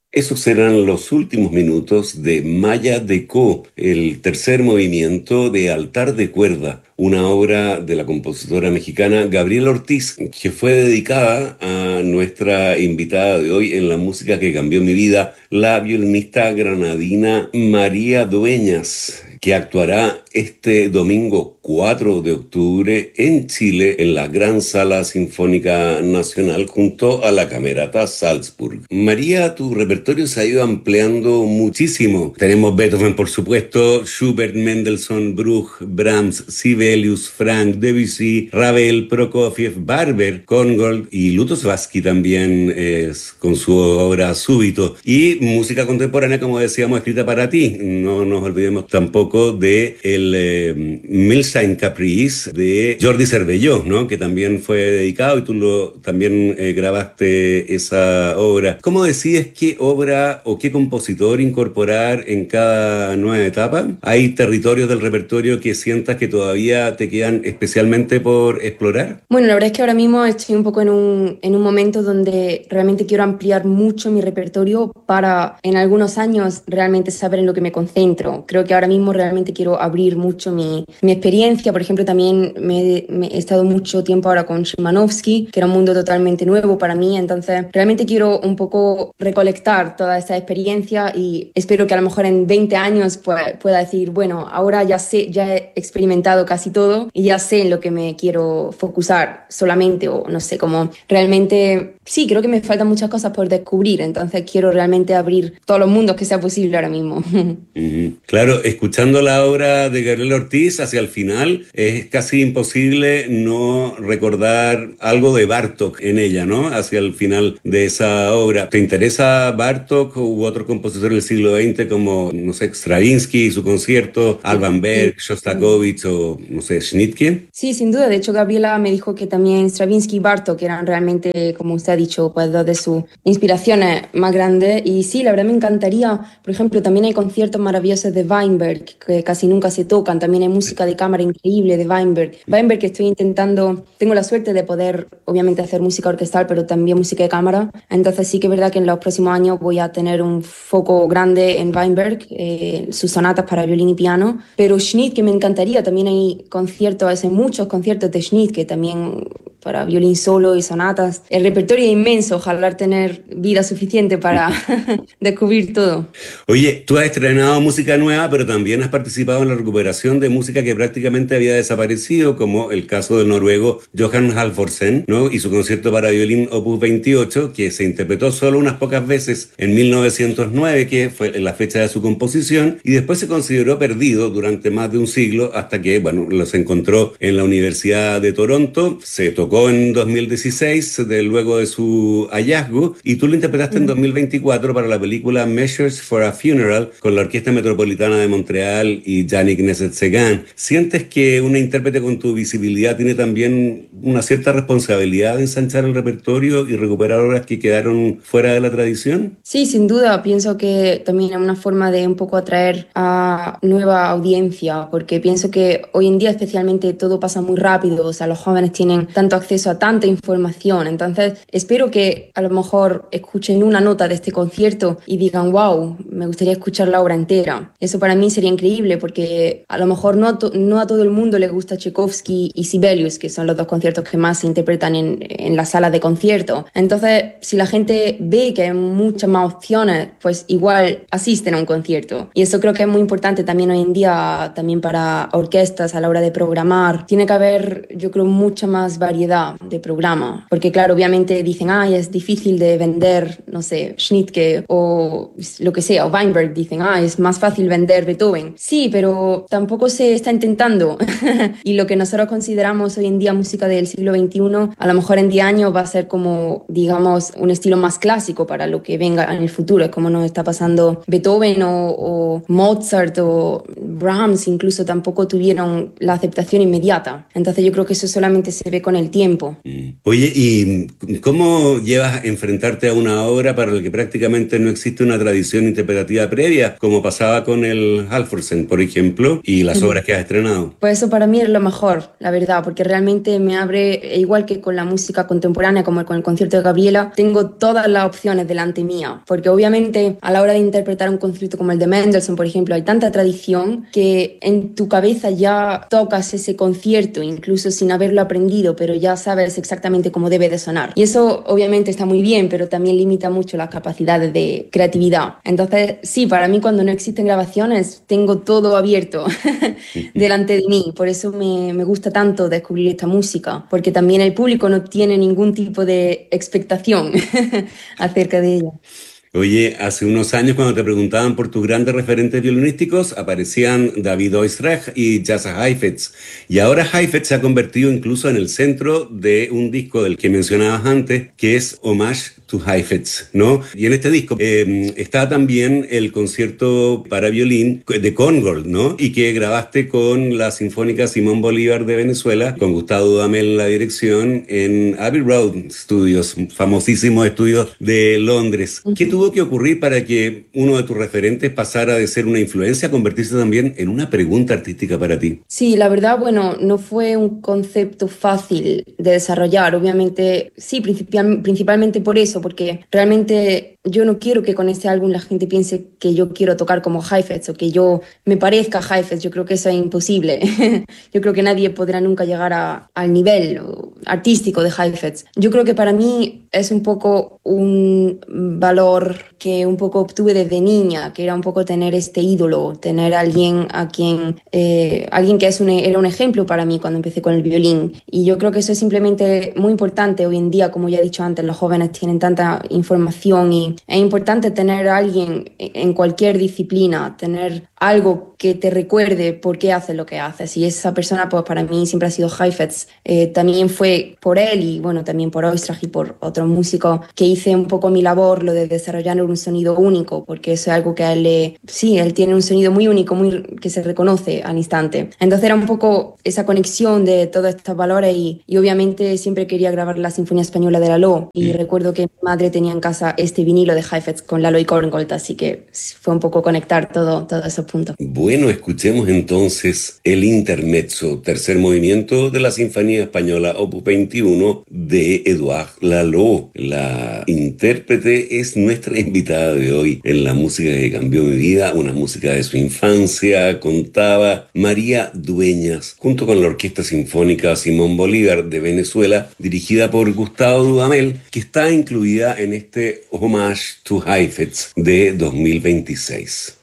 Esos serán los últimos minutos de Maya Decó, el tercer movimiento de Altar de Cuerda, una obra de la compositora mexicana Gabriela Ortiz, que fue dedicada a nuestra invitada de hoy en La Música que Cambió Mi Vida, la violinista granadina María Dueñas, que actuará este domingo 4 de octubre en Chile en la Gran Sala Sinfónica Nacional junto a la Camerata Salzburg. María, tu repertorio se ha ido ampliando muchísimo. Tenemos Beethoven, por supuesto, Schubert, Mendelssohn, Bruch, Brahms, Sibelius, Frank, Debussy, Ravel, Prokofiev, Barber, Korngold y Lutosławski también con su obra Súbito. Y música contemporánea, como decíamos, escrita para ti. No nos olvidemos tampoco de el Milstein Caprice de Jordi Cervelló, ¿no? Que también fue dedicado y también grabaste esa obra. ¿Cómo decides qué obra o qué compositor incorporar en cada nueva etapa? ¿Hay territorios del repertorio que sientas que todavía te quedan especialmente por explorar? Bueno, la verdad es que ahora mismo estoy un poco en un momento donde realmente quiero ampliar mucho mi repertorio para en algunos años realmente saber en lo que me concentro. Creo que ahora mismo realmente quiero abrir mucho mi experiencia. Por ejemplo, también me he estado mucho tiempo ahora con Szymanowski, que era un mundo totalmente nuevo para mí. Entonces, realmente quiero un poco recolectar toda esa experiencia y espero que a lo mejor en 20 años pueda decir, bueno, ahora ya sé, ya he experimentado casi todo y ya sé en lo que me quiero focusar solamente o no sé, como realmente sí, creo que me faltan muchas cosas por descubrir, entonces quiero realmente abrir todos los mundos que sea posible ahora mismo. Claro, escuchando la obra de Gabriel Ortiz hacia el final, es casi imposible no recordar algo de Bartók en ella, ¿no? Hacia el final de esa obra. ¿Te interesa Bartók u otro compositor del siglo XX como, no sé, Stravinsky y su concierto, Alban Sí. Berg, Shostakovich o, no sé, Schnittke? Sí, sin duda. De hecho, Gabriela me dijo que también Stravinsky y Bartók eran realmente, como usted ha dicho, pues dos de sus inspiraciones más grandes. Y sí, la verdad me encantaría. Por ejemplo, también hay conciertos maravillosos de Weinberg que casi nunca se tocan. También hay música de cámara increíble de Weinberg. Weinberg que estoy intentando, tengo la suerte de poder, obviamente, hacer música orquestal, pero también música de cámara. Entonces sí que es verdad que en los próximos años voy a tener un foco grande en Weinberg, sus sonatas para violín y piano. Pero Schnitt, que me encantaría, también hay conciertos, hacen muchos conciertos de Schnitt, que también para violín solo y sonatas. El repertorio es inmenso, ojalá tener vida suficiente para descubrir todo. Oye, tú has estrenado música nueva, pero también has participado en la recuperación de música que prácticamente había desaparecido, como el caso del noruego Johan Halvorsen, ¿no? Y su concierto para violín Opus 28, que se interpretó solo unas pocas veces en 1909, que fue la fecha de su composición, y después se consideró perdido durante más de un siglo hasta que, bueno, los encontró en la Universidad de Toronto. Se tocó en 2016, luego de su hallazgo, y tú lo interpretaste en 2024 para la película Measures for a Funeral con la Orquesta Metropolitana de Montreal y Yannick Nézet-Séguin. ¿Sientes que una intérprete con tu visibilidad tiene también una cierta responsabilidad de ensanchar el repertorio y recuperar obras que quedaron fuera de la tradición? Sí, sin duda, pienso que también es una forma de un poco atraer a nueva audiencia, porque pienso que hoy en día especialmente todo pasa muy rápido, o sea, los jóvenes tienen tanto acceso a tanta información, entonces espero que a lo mejor escuchen una nota de este concierto y digan, wow, me gustaría escuchar la obra entera. Eso para mí sería increíble, porque a lo mejor no a todo el mundo le gusta Tchaikovsky y Sibelius, que son los dos conciertos que más se interpretan en las salas de concierto. Entonces, si la gente ve que hay muchas más opciones, pues igual asisten a un concierto. Y eso creo que es muy importante también hoy en día, también para orquestas a la hora de programar. Tiene que haber, yo creo, mucha más variedad de programa. Porque claro, obviamente dicen, ay, es difícil de vender, no sé, Schnittke o lo que sea, o Weinberg, dicen, ah, es más fácil vender Beethoven. Sí, pero tampoco se está intentando. Y lo que nosotros consideramos hoy en día música del siglo XXI, a lo mejor en 10 años va a ser como, digamos, un estilo más clásico para lo que venga en el futuro. Es como nos está pasando Beethoven o Mozart o Brahms incluso tampoco tuvieron la aceptación inmediata. Entonces yo creo que eso solamente se ve con el tiempo. Oye, ¿y cómo llevas a enfrentarte a una obra para la que prácticamente no existe una tradición interpretativa previa, como pasaba con el Halvorsen, por ejemplo, y las obras que has estrenado? Pues eso para mí es lo mejor, la verdad, porque realmente me abre, igual que con la música contemporánea, como con el concierto de Gabriela, tengo todas las opciones delante mía, porque obviamente a la hora de interpretar un concierto como el de Mendelssohn, por ejemplo, hay tanta tradición que en tu cabeza ya tocas ese concierto, incluso sin haberlo aprendido, pero ya sabes exactamente cómo debe de sonar. Y eso obviamente está muy bien, pero también limita mucho las capacidades de creatividad. Entonces, sí, para mí cuando no existen grabaciones, tengo todo abierto delante de mí. Por eso me gusta tanto descubrir esta música, porque también el público no tiene ningún tipo de expectación acerca de ella. Oye, hace unos años cuando te preguntaban por tus grandes referentes violinísticos, aparecían David Oistrakh y Jasa Heifetz. Y ahora Heifetz se ha convertido incluso en el centro de un disco del que mencionabas antes, que es Homage to Heifetz, ¿no? Y en este disco está también el concierto para violín de Korngold, ¿no? Y que grabaste con la Sinfónica Simón Bolívar de Venezuela, con Gustavo Dudamel en la dirección, en Abbey Road Studios, famosísimos estudios de Londres. ¿Qué tuvo que ocurrir para que uno de tus referentes pasara de ser una influencia a convertirse también en una pregunta artística para ti? Sí, la verdad, bueno, no fue un concepto fácil de desarrollar, obviamente, sí, principalmente por eso, porque realmente yo no quiero que con este álbum la gente piense que yo quiero tocar como Heifetz o que yo me parezca a Heifetz. Yo creo que eso es imposible. Yo creo que nadie podrá nunca llegar al nivel artístico de Heifetz. Yo creo que para mí es un poco un valor que un poco obtuve desde niña, que era un poco tener este ídolo, tener alguien a quien, alguien que era un ejemplo para mí cuando empecé con el violín. Y yo creo que eso es simplemente muy importante hoy en día, como ya he dicho antes, los jóvenes tienen tanta información y es importante tener a alguien en cualquier disciplina, tener algo que te recuerde por qué haces lo que haces. Y esa persona, pues para mí siempre ha sido Heifetz. También fue por él y bueno, también por Oistrakh y por otros músicos que hice un poco mi labor, lo de desarrollar un sonido único, porque eso es algo que a él sí, él tiene un sonido muy único, muy, que se reconoce al instante. Entonces era un poco esa conexión de todos estos valores y obviamente siempre quería grabar la Sinfonía Española de Lalo y recuerdo que mi madre tenía en casa este vinilo de Heifetz con Lalo y Korngold, así que fue un poco conectar todos esos puntos. Bueno, escuchemos entonces el intermezzo, tercer movimiento de la Sinfonía Española Opus 21 de Édouard Lalo. La intérprete es nuestra invitada de hoy en La Música que Cambió Mi Vida, una música de su infancia, contaba María Dueñas, junto con la Orquesta Sinfónica Simón Bolívar de Venezuela, dirigida por Gustavo Dudamel, que está incluida en este Homage to Heifetz de 2026.